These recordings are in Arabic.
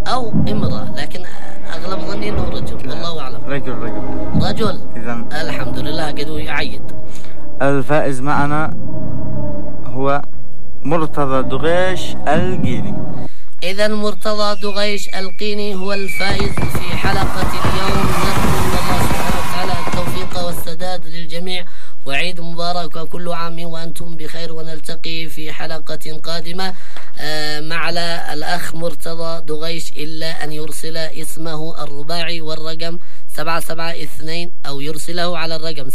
أو امرأة، لكن أغلب ظني أنه رجل، والله أعلم. رجل. إذن الحمد لله قد يعيد. الفائز معنا هو مرتضى دغيش القيني. إذن مرتضى دغيش القيني هو الفائز في حلقة اليوم. نرجو من الله سبحانه وتعالى التوفيق والسداد للجميع، وعيد مبارك وكل عام وأنتم بخير، ونلتقي في حلقة قادمة مع الأخ مرتضى دغيش، إلا أن يرسل اسمه الرباعي والرقم 772، أو يرسله على الرقم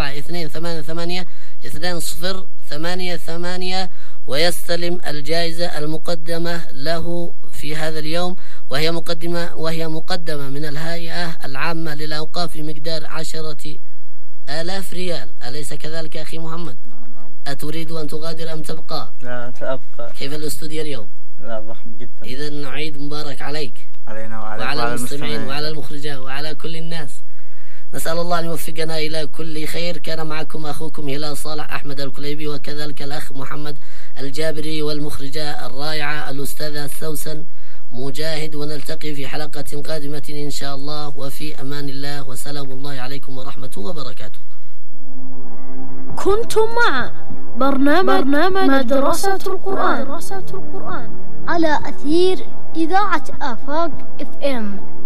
772882088، ويستلم الجائزة المقدمة له في هذا اليوم، وهي مقدمة من الهيئة العامة للأوقاف بمقدار 10,000 ريال. أليس كذلك أخي محمد؟ أتريد أن تغادر أم تبقى؟ لا سأبقى. كيف الاستوديو اليوم؟ لا ضخم جدا. إذن عيد مبارك عليك، علينا وعلى المستمعين وعلى المخرجة وعلى كل الناس. نسأل الله أن يوفقنا إلى كل خير. كان معكم أخوكم هلال صالح أحمد الكليبي، وكذلك الأخ محمد الجابري، والمخرجة الرائعة الأستاذة سوسن مجاهد، ونلتقي في حلقة قادمة إن شاء الله، وفي أمان الله، وسلام الله عليكم ورحمته وبركاته. كنتم مع برنامج مدرسة القرآن على أثير إذاعة آفاق FM.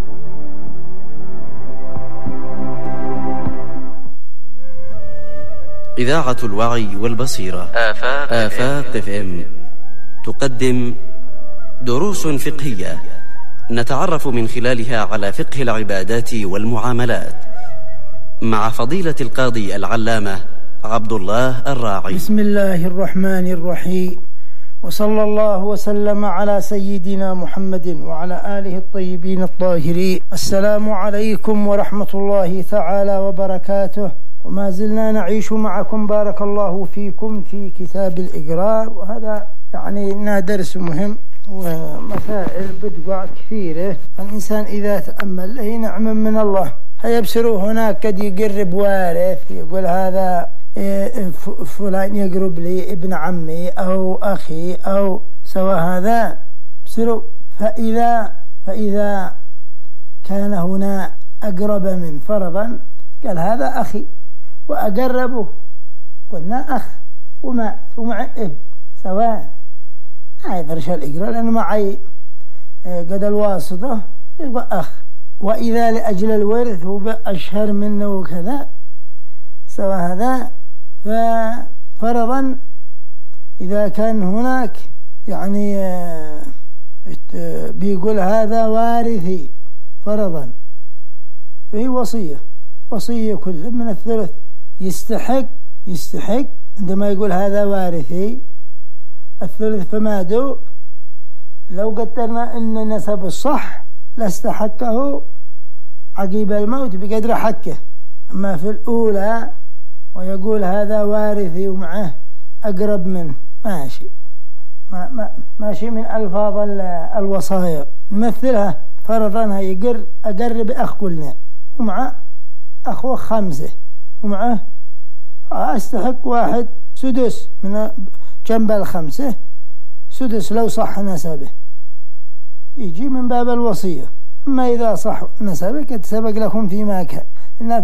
إذاعة الوعي والبصيرة آفاق FM تقدم دروس فقهية نتعرف من خلالها على فقه العبادات والمعاملات، مع فضيلة القاضي العلامة عبد الله الراعي. بسم الله الرحمن الرحيم، وصلى الله وسلم على سيدنا محمد وعلى آله الطيبين الطاهرين. السلام عليكم ورحمة الله تعالى وبركاته. وما زلنا نعيش معكم بارك الله فيكم في كتاب الإقرار، وهذا يعني درس مهم ومسائل بدقع كثيرة، فالإنسان إذا تأمل له نعم من الله. هيبصروا هناك قد يقرب وارث يقول هذا فلان يقرب لي ابن عمي أو أخي أو سوى هذا، بصروا فإذا كان هنا أقرب من فرضا قال هذا أخي، وأقربه قلنا أخ ومات ومع ابن سواء، يدرش الإقرار لأنه معي قد الواسطة يقول أخ. وإذا لأجل الورث هو أشهر منه وكذا سواء هذا، ففرضا إذا كان هناك يعني بيقول هذا وارثي فرضا، فهي وصية كل من الثلث يستحق عندما يقول هذا وارثي الثلث. فماذا لو قدرنا أن نسب الصح لاستحقه عقيب الموت بقدر حقه، أما في الأولى ويقول هذا وارثي ومعه أقرب منه ماشي من ألفاظ الوصايا. مثلها فرضا أقرب أخ قلنا ومع أخوة 5 ومعه أستحق 1 سدس من جنب 5 سدس لو صح نسبه، يجي من باب الوصية. أما إذا صح نسبه قد سبق لكم فيما كان إن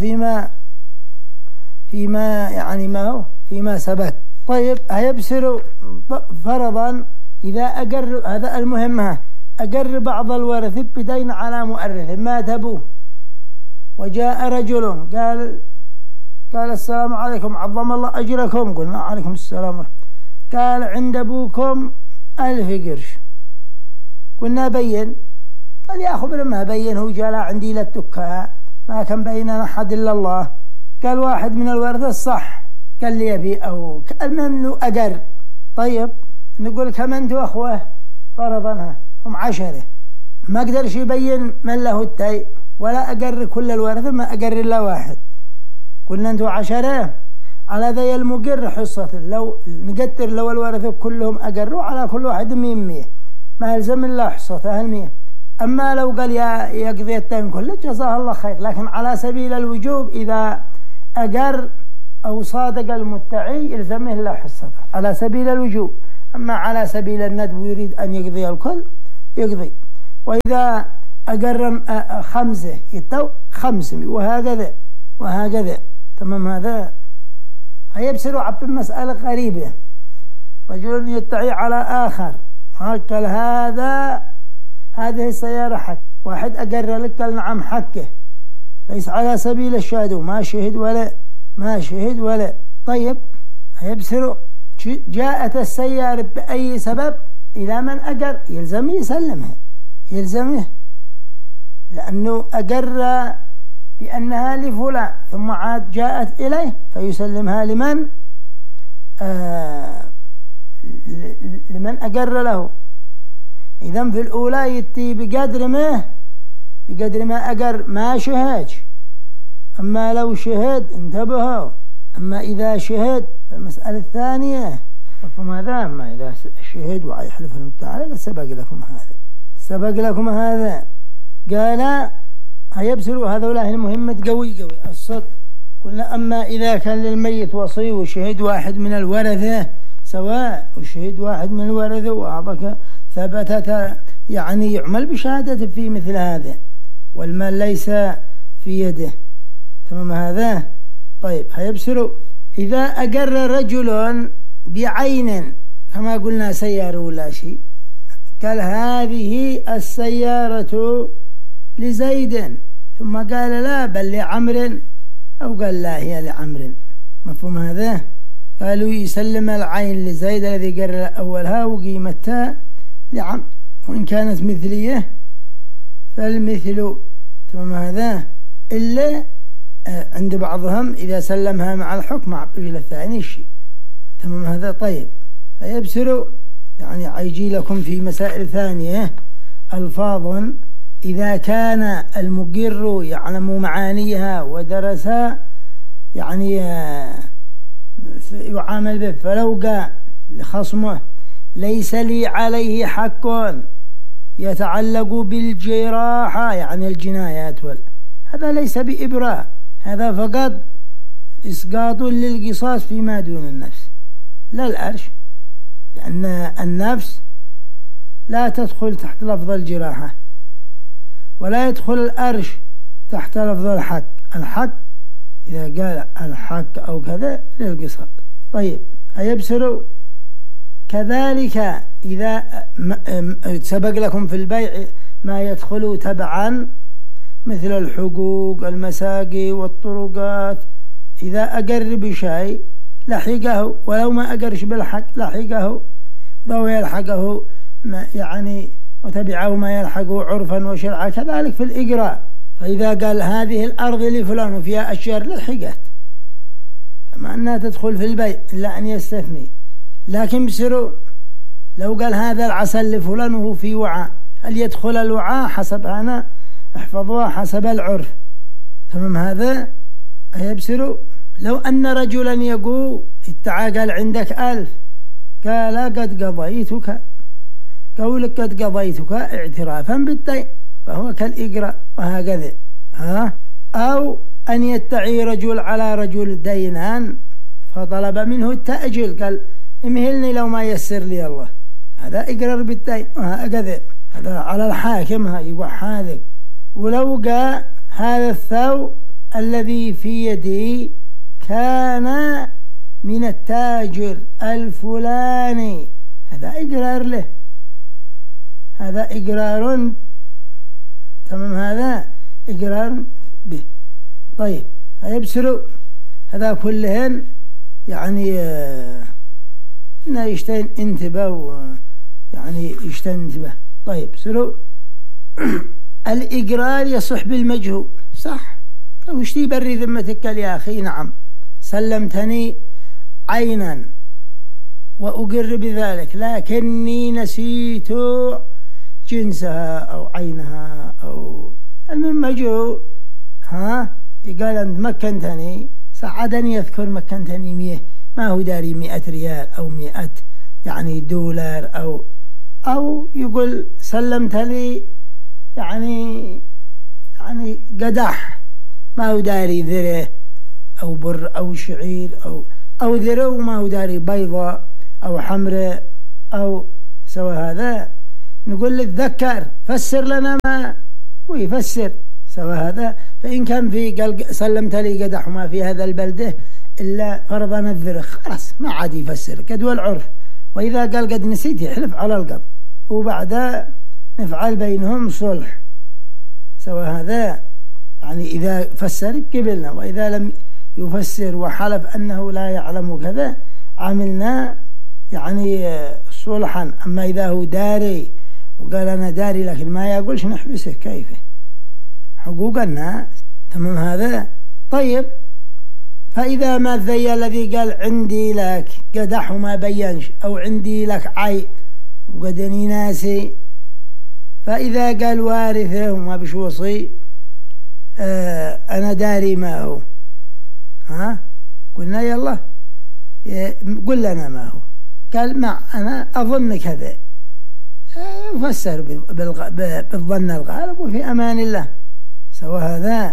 فيما يعني ما هو فيما سبق. طيب هيبصر فرضا إذا أقرب هذا المهم أقرب بعض الورث بدين على مؤرث، مات أبوه وجاء رجل قال السلام عليكم عظم الله أجركم، قلنا عليكم السلام، قال عند أبوكم 1000 قرش، قلنا بين، قال يا أخو ما بين، هو جاء عندي للتكاء ما كان بيننا أحد إلا الله. قال واحد من الورثة الصح قال لي أبي أو المهم له أقر. طيب نقول كم أنتوا أخوة فرضا هم 10، ما قدرش يبين من له التاي ولا أقر كل الورثة، ما أقر إلا واحد. قلنا أنتوا 10 على ذي المقر حصة، لو نقدر لو الورثة كلهم أقروا على كل واحد 100 ما يلزم إلا حصتها 100. أما لو قال يقضي التين كله جزاه الله خير، لكن على سبيل الوجوب إذا أقر أو صادق المدعي يلزمه إلا حصته على سبيل الوجوب. أما على سبيل الندب ويريد أن يقضي الكل يقضي. وإذا أقر 5 يتو 500 وهكذا تمام. هذا هيبصروا عب مسألة غريبة. رجل يدعي على آخر قال هذه السيارة حق، واحد أقر لك قال نعم حقه، ليس على سبيل الشهادة، ما شهد ولا طيب هيبصروا جاءت السيارة بأي سبب إلى من أقر يلزم يلزمه لأنه أقر بأنها لفلان ثم عاد جاءت إليه فيسلمها لمن أقر له. إذن في الأولى يتي بقدر ما أقر ما شهدش، أما لو شهد انتبهوا، أما إذا شهد فالمسألة الثانية لكم هذا. أما إذا شهد ويحلف المتعالى سبق لكم هذا قال هيبصروا هذولا المهمة قوي الصدق. قلنا أما إذا كان للميت وصي وشهد واحد من الورثة سواء، وشهد واحد من الورثة وأعطاك ثبتت يعني يعمل بشهادة في مثل هذا والمال ليس في يده تمام. هذا طيب هيبصروا إذا أقر رجل بعين كما قلنا سيارة ولا شيء، قال هذه السيارة لزيد، ثم قال لا بل لعمر، أو قال لا هي لعمر، مفهوم هذا؟ قالوا يسلم العين لزيد الذي قرر أولها وقيمتها لعمر، وإن كانت مثلية فالمثل تمام. هذا إلا عند بعضهم إذا سلمها مع الحكم مع الرجل الثاني الشيء تمام. هذا طيب يبصروا يعني عيجي لكم في مسائل ثانية ألفاظ إذا كان المقر يعلم معانيها ودرسها يعني يعامل به. فلو قال لخصمه ليس لي عليه حق يتعلق بالجراحة يعني الجنايات هذا ليس بإبراء، هذا فقط إسقاط للقصاص فيما دون النفس لا الأرش، لأن النفس لا تدخل تحت لفظ الجراحة ولا يدخل الأرش تحت لفظ الحق إذا قال الحق أو كذا للقصاص. طيب هيبصروا كذلك إذا سبق لكم في البيع ما يدخل تبعا مثل الحقوق المساقي والطرقات، إذا أقر بشيء لحقه ولو ما أقرش بالحق لحقه ولو يلحقه يعني وتبعه ما يلحقه عرفا وشرعا. كذلك في الإقراء، فإذا قال هذه الأرض لفلان وفيها أشجار لحقت كما أنها تدخل في البيع إلا أن يستثني. لكن بسروا لو قال هذا العسل لفلان وهو في وعاء، هل يدخل الوعاء حسب أنا احفظوها حسب العرف تمام. هذا يبصروا لو أن رجلا يقول ادعى قال عندك 1000 قال قد قضيتك، قولك قد قضيتك اعترافا بالدين فهو كالإقراء وهكذا. أو أن يدعي رجل على رجل دينا فطلب منه التأجيل قال امهلني لو ما يسر لي الله، هذا إقرار بالدين وهكذا. هذا على الحاكم يقول حاذق. ولو قال هذا الثوب الذي في يدي كان من التاجر الفلاني، هذا إقرار له، هذا إقرار تمام. هذا إقرار به. طيب هيبصروا هذا كلهن يعني يشتين انتبه يعني يشتين انتبه. طيب سروا الإقرار يصح بالمجهول صح، وش تبري ذمتك يا أخي؟ نعم سلمتني عينا وأقر بذلك لكني نسيت جنسها أو عينها أو المهم مجهول. يقال أنت مكنتني سعدني يذكر مكنتني 100 ما هو داري 100 ريال أو 100 يعني دولار أو يقول سلمت لي يعني قدح ما هو داري ذره أو بر أو شعير أو ذره وما هو داري بيضة أو حمراء أو سوى هذا نقول له تذكر فسر لنا ما ويفسر سوى هذا. فإن كان في قال سلمت لي قدح وما في هذا البلدة إلا فرضا الذرخ خلاص ما عاد يفسر كدوى العرف. وإذا قال قد نسيت يحلف على القبض وبعد نفعل بينهم صلح سوى هذا. يعني إذا فسر قبلنا، وإذا لم يفسر وحلف أنه لا يعلم كذا عملنا يعني صلحا. أما إذا هو داري وقال أنا داري لكن ما يقولش نحبسه كيف حقوق الناس. تمام هذا. طيب فإذا ما ذي الذي قال عندي لك قدح وما بينش أو عندي لك عيب وقدني ناسي، فإذا قال وارثه وما بشوصي أنا داري ما هو قلنا يلا قل لنا ما هو. قال ما أنا أظن كذا يفسر بالظن الغالب وفي أمان الله سوى هذا.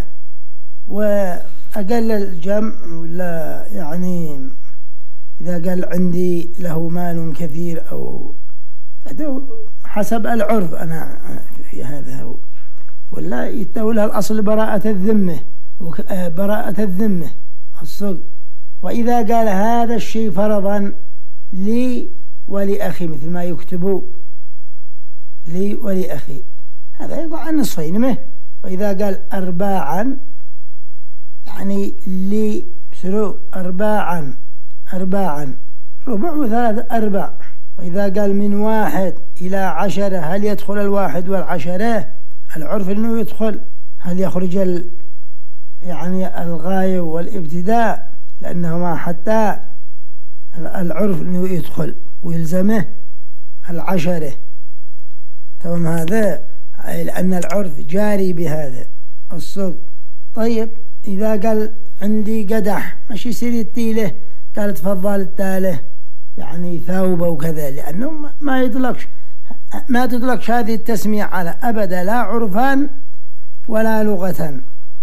وأقل الجمع ولا يعني إذا قال عندي له مال كثير أو حسب العرف أنا في هذا ولا يتولى الأصل براءة الذمة براءة الذمة الصدق. وإذا قال هذا الشيء فرضا لي ولأخي مثل ما يكتبوا لي ولأخي هذا يضع النصفين منه. وإذا قال أرباعا يعني لي بسرو أرباعا ربع وثلاث أرباع. وإذا قال من 1 إلى 10 هل يدخل 1 والعشرة؟ العرف أنه يدخل. هل يخرج يعني الغاية والابتداء لأنهما حتى العرف أنه يدخل ويلزمه 10. تمام هذا لأن العرف جاري بهذا الصدق. طيب إذا قال عندي قدح مش يصير يتيله قال تفضل التاله يعني ثوبه وكذا لأنه ما تطلقش هذه التسمية على أبدا لا عرفا ولا لغة.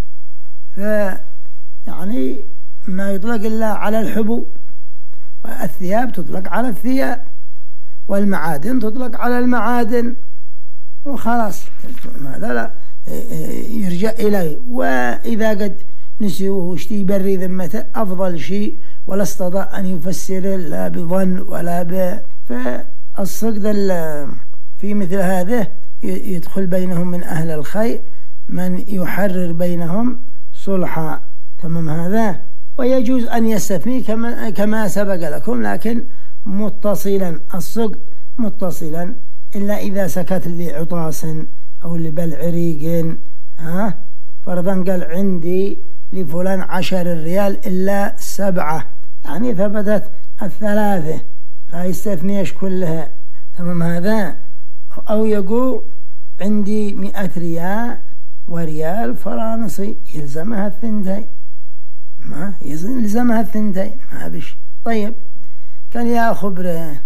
يعني ما يطلق إلا على الحبو. والثياب تطلق على الثياب والمعادن تطلق على المعادن وخلاص هذا لا يرجع إليه. وإذا قد نسيوه اشتي بري ذمته أفضل شيء ولا استطاع أن يفسر لا بظن ولا فالصدق في مثل هذا يدخل بينهم من أهل الخير من يحرر بينهم صلحا. تمام هذا. ويجوز أن يستثني كما سبق لكم لكن متصلا الصدق متصلا إلا إذا سكت لعطاس أو لبلع ريق فرضا قال عندي لفلان 10 ريال إلا 7 يعني ثبتت 3 لا يستثنيش كلها. تمام هذا. أو يقول عندي 100 ريال وريال فرنسي يلزمها 2 ما يلزمها 2 ما بش. طيب كان يا خبره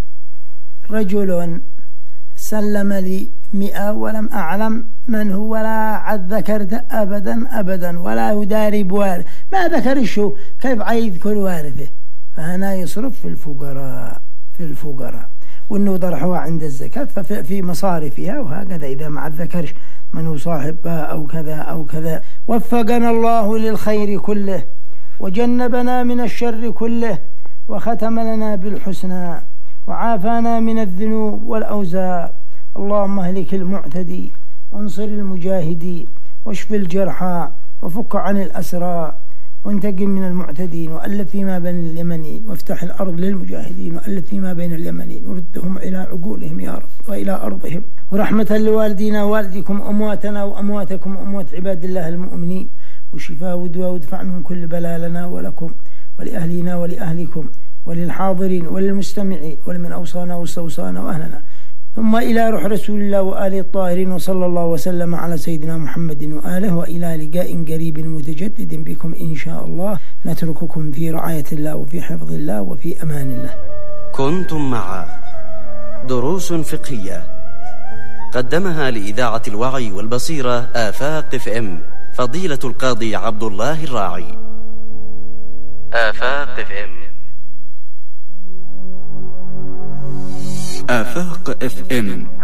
رجل سلم لي 100 ولم أعلم من هو ولا عد ذكرت أبدا ولا يداري بوارث ما ذكر شو كيف يذكر وارثه. فهنا يصرف في الفقراء وأنه طرحوها عند الزكاة ففي مصارفها وهكذا إذا ما ذكرش من هو صاحبها أو كذا أو كذا. وفقنا الله للخير كله وجنبنا من الشر كله وختم لنا بالحسنى وعافانا من الذنوب والأوزار. اللهم اهلك المعتدي وانصر المجاهدين واشف الجرحى وفك عن الأسرى وانتقم من المعتدين وألف فيما بين اليمنين وافتح الأرض للمجاهدين وألف فيما بين اليمنين وردهم إلى عقولهم يا رب وإلى أرضهم. ورحمة لوالدينا ووالدكم أمواتنا وأمواتكم أموات عباد الله المؤمنين وشفاء ودواء ودفع من كل بلاء لنا ولكم ولأهلنا ولأهلكم وللحاضرين وللمستمعين ولمن أوصانا واستوصانا وأهلنا. ثم إلى روح رسول الله وآله الطاهرين وصلى الله وسلم على سيدنا محمد وآله وإلى لقاء قريب متجدد بكم إن شاء الله. نترككم في رعاية الله وفي حفظ الله وفي أمان الله. كنتم مع دروس فقهية قدمها لإذاعة الوعي والبصيرة آفاق FM فضيلة القاضي عبد الله الراعي. آفاق FM. آفاق FM